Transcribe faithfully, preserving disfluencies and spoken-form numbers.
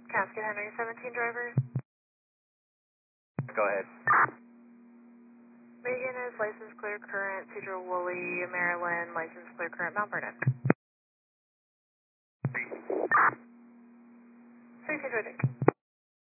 Casket Henry seventeen drivers. Go ahead. Megan is license clear current, Cedar Woolley, Maryland, license clear current, Mount Vernon. Three, two,